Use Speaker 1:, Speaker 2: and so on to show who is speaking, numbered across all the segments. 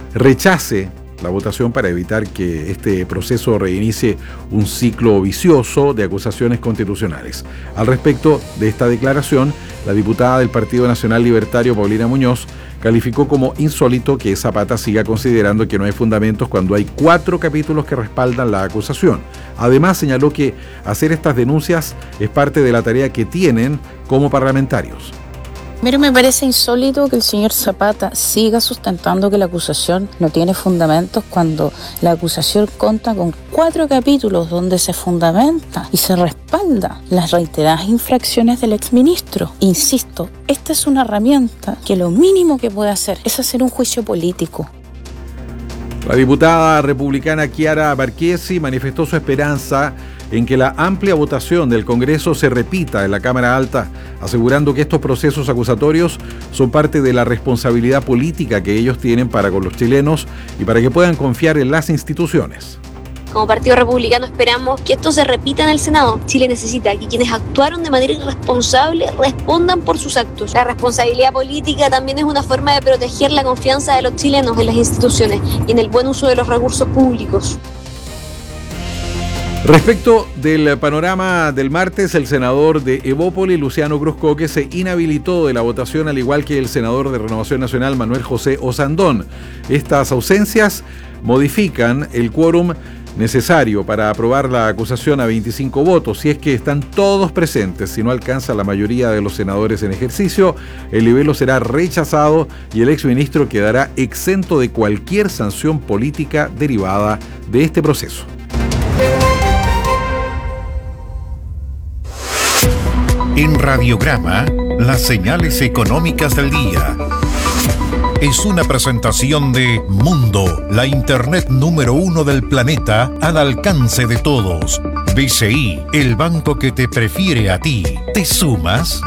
Speaker 1: rechace la votación para evitar que este proceso reinicie un ciclo vicioso de acusaciones constitucionales. Al respecto de esta declaración, la diputada del Partido Nacional Libertario, Paulina Muñoz, calificó como insólito que Zapata siga considerando que no hay fundamentos cuando hay 4 capítulos que respaldan la acusación. Además, señaló que hacer estas denuncias es parte de la tarea que tienen como parlamentarios.
Speaker 2: Pero me parece insólito que el señor Zapata siga sustentando que la acusación no tiene fundamentos cuando la acusación cuenta con 4 capítulos donde se fundamenta y se respalda las reiteradas infracciones del exministro. Insisto, esta es una herramienta que lo mínimo que puede hacer es hacer un juicio político.
Speaker 1: La diputada republicana Chiara Marchesi manifestó su esperanza en que la amplia votación del Congreso se repita en la Cámara Alta, asegurando que estos procesos acusatorios son parte de la responsabilidad política que ellos tienen para con los chilenos y para que puedan confiar en las instituciones.
Speaker 3: Como Partido Republicano esperamos que esto se repita en el Senado. Chile necesita que quienes actuaron de manera irresponsable respondan por sus actos. La responsabilidad política también es una forma de proteger la confianza de los chilenos en las instituciones y en el buen uso de los recursos públicos.
Speaker 1: Respecto del panorama del martes, el senador de Evópoli, Luciano Cruzcoque, se inhabilitó de la votación, al igual que el senador de Renovación Nacional, Manuel José Osandón. Estas ausencias modifican el quórum necesario para aprobar la acusación a 25 votos. Si es que están todos presentes, si no alcanza la mayoría de los senadores en ejercicio, el libelo será rechazado y el exministro quedará exento de cualquier sanción política derivada de este proceso.
Speaker 4: En Radiograma, las señales económicas del día. Es una presentación de Mundo, la internet número 1 del planeta al alcance de todos. BCI, el banco que te prefiere a ti. ¿Te sumas?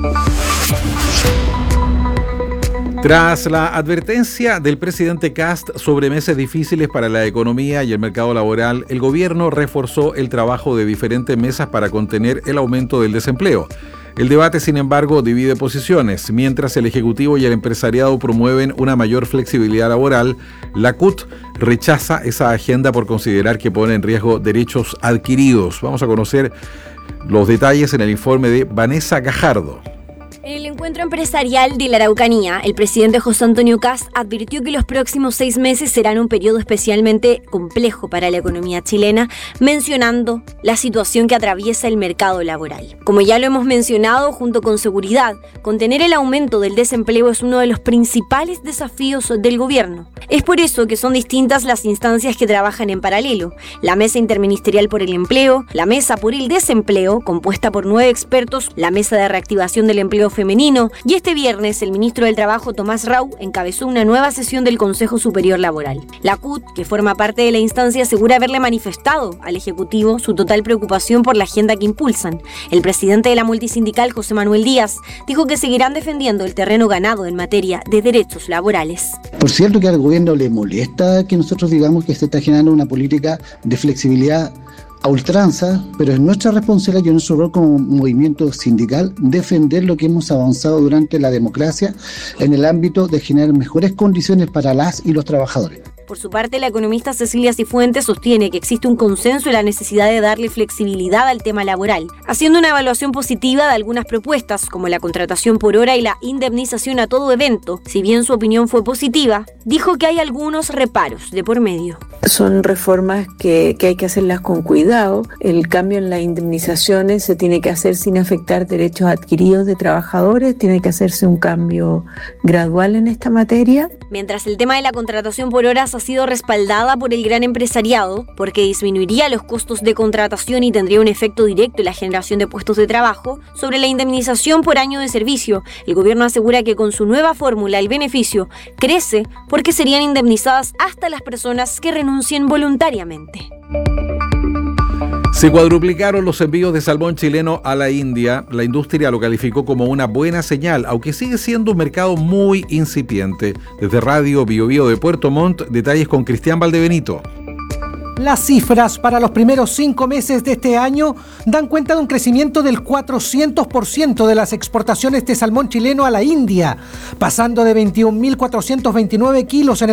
Speaker 1: Tras la advertencia del presidente Kast sobre meses difíciles para la economía y el mercado laboral, el gobierno reforzó el trabajo de diferentes mesas para contener el aumento del desempleo. El debate, sin embargo, divide posiciones. Mientras el Ejecutivo y el empresariado promueven una mayor flexibilidad laboral, la CUT rechaza esa agenda por considerar que pone en riesgo derechos adquiridos. Vamos a conocer los detalles en el informe de Vanessa Gajardo.
Speaker 5: En el encuentro empresarial de la Araucanía, el presidente José Antonio Kast advirtió que los próximos 6 meses serán un periodo especialmente complejo para la economía chilena, mencionando la situación que atraviesa el mercado laboral. Como ya lo hemos mencionado, junto con seguridad, contener el aumento del desempleo es uno de los principales desafíos del gobierno. Es por eso que son distintas las instancias que trabajan en paralelo: la Mesa Interministerial por el Empleo, la Mesa por el Desempleo, compuesta por 9 expertos, la Mesa de Reactivación del Empleo Femenino, y este viernes el ministro del Trabajo, Tomás Rau, encabezó una nueva sesión del Consejo Superior Laboral. La CUT, que forma parte de la instancia, asegura haberle manifestado al Ejecutivo su total preocupación por la agenda que impulsan. El presidente de la multisindical, José Manuel Díaz, dijo que seguirán defendiendo el terreno ganado en materia de derechos laborales.
Speaker 6: Por cierto que al gobierno le molesta que nosotros digamos que se está generando una política de flexibilidad a ultranza, pero es nuestra responsabilidad y nuestro rol como movimiento sindical defender lo que hemos avanzado durante la democracia en el ámbito de generar mejores condiciones para las y los trabajadores.
Speaker 5: Por su parte, la economista Cecilia Cifuentes sostiene que existe un consenso en la necesidad de darle flexibilidad al tema laboral, haciendo una evaluación positiva de algunas propuestas, como la contratación por hora y la indemnización a todo evento. Si bien su opinión fue positiva, dijo que hay algunos reparos de por medio.
Speaker 7: Son reformas que hay que hacerlas con cuidado. El cambio en las indemnizaciones se tiene que hacer sin afectar derechos adquiridos de trabajadores, tiene que hacerse un cambio gradual en esta materia.
Speaker 5: Mientras el tema de la contratación por horas ha sido respaldada por el gran empresariado, porque disminuiría los costos de contratación y tendría un efecto directo en la generación de puestos de trabajo, sobre la indemnización por año de servicio, el gobierno asegura que con su nueva fórmula el beneficio crece porque serían indemnizadas hasta las personas que renuncien voluntariamente.
Speaker 1: Se cuadruplicaron los envíos de salmón chileno a la India. La industria lo calificó como una buena señal, aunque sigue siendo un mercado muy incipiente. Desde Radio Bio Bio de Puerto Montt, detalles con Cristian Valdebenito.
Speaker 8: Las cifras para los primeros 5 meses de este año dan cuenta de un crecimiento del 400% de las exportaciones de salmón chileno a la India, pasando de 21.429 kilos en el